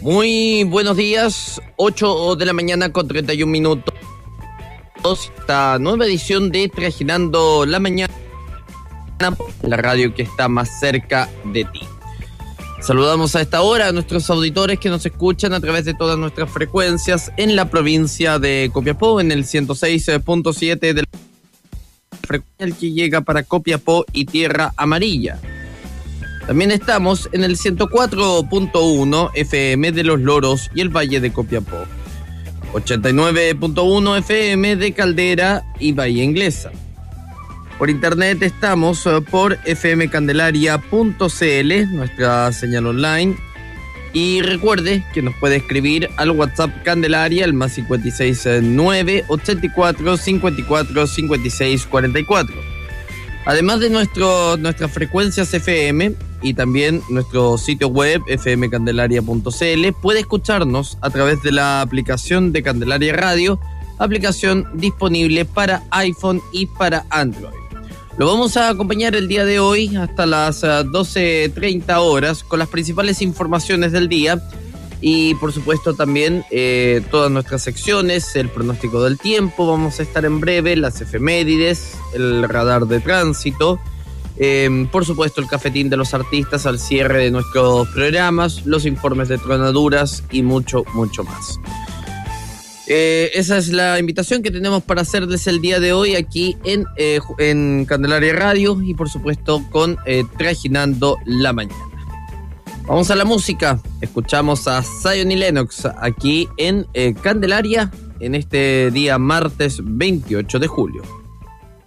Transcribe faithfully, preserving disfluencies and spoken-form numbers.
Muy buenos días, ocho de la mañana con treinta y un minutos. Esta nueva edición de Trajinando la Mañana, la radio que está más cerca de ti. Saludamos a esta hora a nuestros auditores que nos escuchan a través de todas nuestras frecuencias en la provincia de Copiapó, en el ciento seis punto siete de la frecuencia que llega para Copiapó y Tierra Amarilla. También estamos en el ciento cuatro punto uno F M de Los Loros y el Valle de Copiapó, ochenta y nueve punto uno F M de Caldera y Bahía Inglesa. Por internet estamos por f m candelaria punto c l, nuestra señal online. Y recuerde que nos puede escribir al WhatsApp Candelaria, el más cinco seis nueve, ochenta y cuatro, cincuenta y cuatro, cincuenta y seis, cuarenta y cuatro. Además de nuestro, nuestras frecuencias F M y también nuestro sitio web f m candelaria punto c l, puede escucharnos a través de la aplicación de Candelaria Radio, aplicación disponible para iPhone y para Android. Lo vamos a acompañar el día de hoy hasta las doce treinta horas con las principales informaciones del día y por supuesto también eh, todas nuestras secciones, el pronóstico del tiempo, vamos a estar en breve, las efemérides, el radar de tránsito, eh, por supuesto el cafetín de los artistas al cierre de nuestros programas, los informes de tronaduras y mucho, mucho más. Eh, esa es la invitación que tenemos para hacerles el día de hoy aquí en, eh, en Candelaria Radio y por supuesto con eh, Trajinando la Mañana. Vamos a la música, escuchamos a Zion y Lennox aquí en eh, Candelaria en este día martes veintiocho de julio.